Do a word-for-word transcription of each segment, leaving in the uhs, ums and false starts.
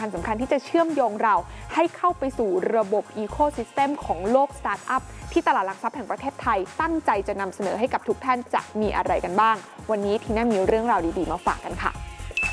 คัญสำคัญที่จะเชื่อมโยงเราให้เข้าไปสู่ระบบอีโคซิสเต็มของโลกสตาร์ทอัพที่ตลาดหลักทรัพย์แห่งประเทศไทยตั้งใจจะนำเสนอให้กับทุกท่านจะมีอะไรกันบ้างวันนี้ทีน่ามีเรื่องราวดีๆมาฝากกันค่ะ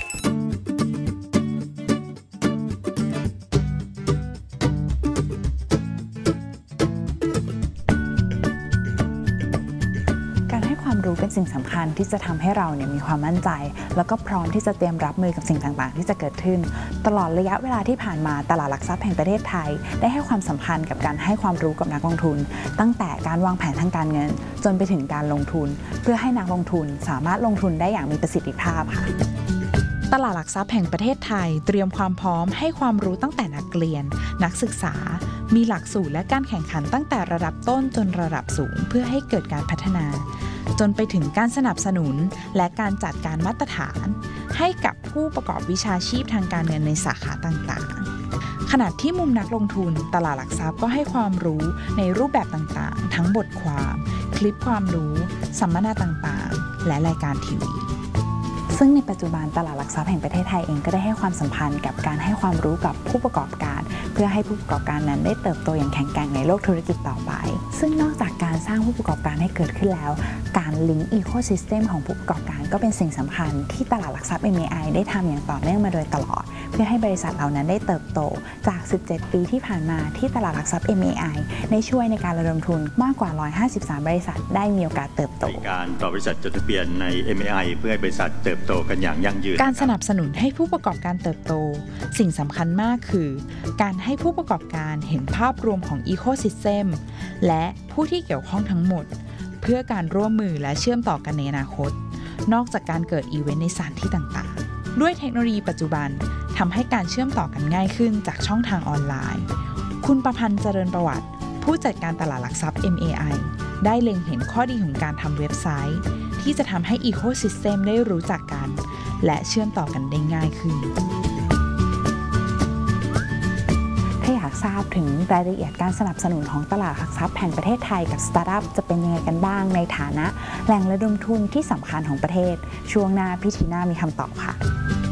ความรู้เป็นสิ่งสำคัญที่จะทำให้เราเนี่ยมีความมั่นใจแล้วก็พร้อมที่จะเตรียมรับมือกับสิ่งต่างๆที่จะเกิดขึ้นตลอดระยะเวลาที่ผ่านมาตลาดหลักทรัพย์แห่งประเทศไทยได้ให้ความสำคัญกับการให้ความรู้กับนักลงทุนตั้งแต่การวางแผนทางการเงินจนไปถึงการลงทุนเพื่อให้นักลงทุนสามารถลงทุนได้อย่างมีประสิทธิภาพค่ะตลาดหลักทรัพย์แห่งประเทศไทยเตรียมความพร้อมให้ความรู้ตั้งแต่นักเรียนนักศึกษามีหลักสูตรและการแข่งขันตั้งแต่ระดับต้นจนระดับสูงเพื่อให้เกิดการพัฒนาจนไปถึงการสนับสนุนและการจัดการมาตรฐานให้กับผู้ประกอบวิชาชีพทางการเงินในสาขาต่างๆขณะที่มุมนักลงทุนตลาดหลักทรัพย์ก็ให้ความรู้ในรูปแบบต่างๆทั้งบทความคลิปความรู้สัมมนาต่างๆและรายการทีวีซึ่งในปัจจุบันตลาดหลักทรัพย์แห่งประเทศไทยเองก็ได้ให้ความสัมพันธ์กับการให้ความรู้กับผู้ประกอบการเพื่อให้ผู้ประกอบการนั้นได้เติบโตอย่างแข็งแกร่งในโลกธุรกิจต่อไปซึ่งนอกจากการสร้างผู้ประกอบการให้เกิดขึ้นแล้วการลิงก์อีโคซิสเต็มของผู้ประกอบการก็เป็นสิ่งสำคัญที่ตลาดหลักทรัพย์ เอ็ม เอ ไอ ได้ทำอย่างต่อเนื่องมาโดยตลอดเพื่อให้บริษัทเหล่านั้นได้เติบโตจากสิบเจ็ดปีที่ผ่านมาที่ตลาดหลักทรัพย์ เอ็ม เอ ไอ ได้ช่วยในการระดมทุนมากกว่าหนึ่งร้อยห้าสิบสามบริษัทได้มีโอกาสเติบโตการต่อบริษัทจดทะเบียนใน เอ็ม เอ ไอ เพื่อให้บริษัทเติบโตกันอย่างยั่งยืนการสนับสนุนให้ผู้ประกอบการเติบโตสิ่งสำคัญมากคือการให้ผู้ประกอบการเห็นภาพรวมของอีโคซิสเต็มและผู้ที่เกี่ยวข้องทั้งหมดเพื่อการร่วมมือและเชื่อมต่อกันในอนาคตนอกจากการเกิดอีเวนต์ในสถานที่ต่างๆด้วยเทคโนโลยีปัจจุบันทำให้การเชื่อมต่อกันง่ายขึ้นจากช่องทางออนไลน์คุณประพันธ์เจริญประวัติผู้จัดการตลาดหลักทรัพย์ เอ็ม เอ ไอ ได้เล็งเห็นข้อดีของการทำเว็บไซต์ที่จะทำให้อีโคซิสเต็มได้รู้จักกันและเชื่อมต่อกันได้ง่ายขึ้นถ้าอยากทราบถึงรายละเอียดการสนับสนุนของตลาดหลักทรัพย์แห่งประเทศไทยกับสตาร์ทอัพจะเป็นยังไงกันบ้างในฐานะแหล่งระดมทุนที่สำคัญของประเทศช่วงหน้าพี่ทีน่ามีคำตอบค่ะ